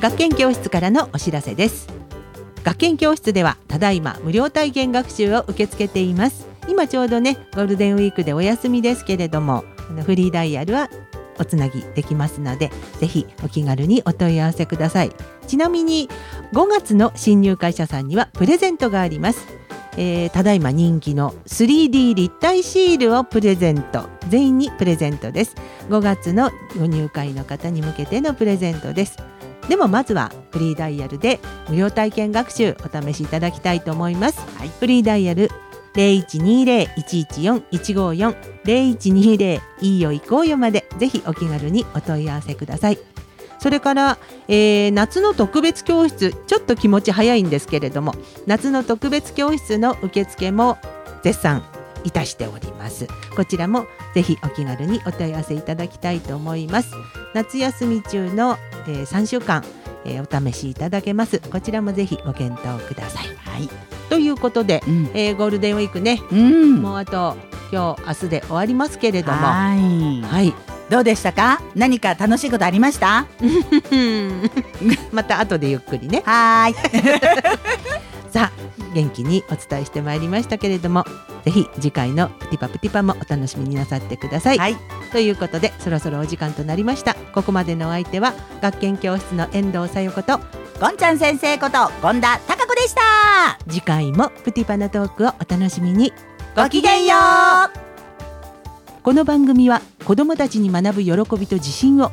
学研教室からのお知らせです。学研教室ではただいま無料体験学習を受け付けています。今ちょうどねゴールデンウィークでお休みですけれども、フリーダイヤルはおつなぎできますので、ぜひお気軽にお問い合わせください。ちなみに5月の新入会社さんにはプレゼントがあります。ただいま人気の 3D 立体シールをプレゼント、全員にプレゼントです。5月のご入会の方に向けてのプレゼントです。でもまずはフリーダイヤルで無料体験学習お試しいただきたいと思います。フリーダイヤル 0120-114-154 0120 いいよ行こうよまでぜひお気軽にお問い合わせください。それから、夏の特別教室、ちょっと気持ち早いんですけれども、夏の特別教室の受付も絶賛いたしております。こちらもぜひお気軽にお問い合わせいただきたいと思います。夏休み中の、3週間、お試しいただけます。こちらもぜひご検討ください。ということで、ゴールデンウィークね、もうあと今日明日で終わりますけれども、 どうでしたか？何か楽しいことありました？ また後でゆっくりね。さあ元気にお伝えしてまいりましたけれども、ぜひ次回のプティパプティパもお楽しみになさってください。ということでそろそろお時間となりました。ここまでのお相手は学研教室の遠藤さよことゴンちゃん先生こと権田貴子でした。 次回もプティパなトークをお楽しみに。 ごきげんよう。 この番組は子どもたちに学ぶ喜びと自信を